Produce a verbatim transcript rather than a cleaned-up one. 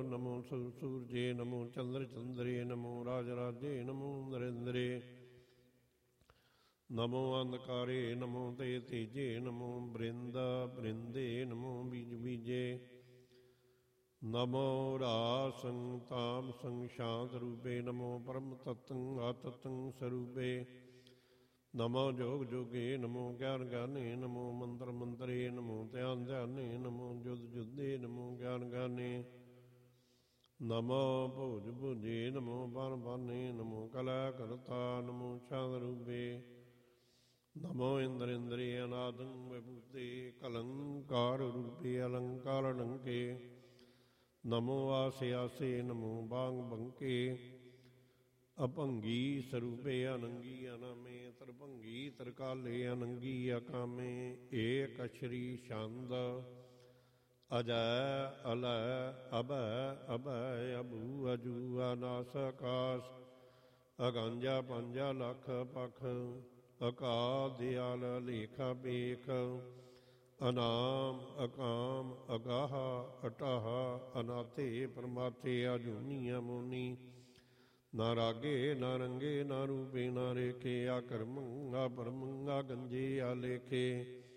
नमो सूर्ये नमो चंद्र चंद्रे नमो राजराजे नमो नरेंद्रे नमो अंधकारे नमो ते तेजे नमो बृंदा बृंदे नमो बीज बीजे नमो रासं ताम सं शांत रूपे नमो परम तत्तं आततं स्वरूपे नमो जोग जोगे नमो ज्ञान ज्ञाने नमो मंत्र मंत्रे नमो ध्यान ध्याने नमो युद्ध युद्धे नमो ज्ञान ज्ञाने नमो भोज भुजे नमो बान बाने नमो कला करता नमो शांत रूपे नमो इंद्र इंद्रिय अनादं विभूते कलंकार रूपे अलंकार लंके नमो आसे आसे नमो बांग बंके अपंगी स्वरूपे अनंगी अनामे तरभंगी तरकाले अनंगी अकामे एक अक्षरी छंद अजय अलय अभय अभय अभू अजू अनास आकाश अगांजा पंजा लख पख अका दयाल लेखा बेख अनाम अकाम अगाह अटाह अनाथे परमाथे अजूनिया मुनि ना रागे ना रंगे ना रूपे ना रेखे आ कर्मं आ परमं आ गंजे आ लेखे